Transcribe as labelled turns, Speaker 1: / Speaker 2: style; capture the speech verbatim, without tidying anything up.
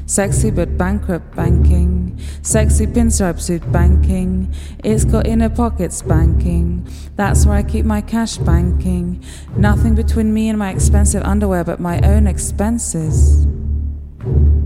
Speaker 1: Sexy but bankrupt banking. Sexy pinstripe suit banking. It's got inner pockets banking. That's where I keep my cash banking. Nothing between me and my expensive underwear but my own expenses.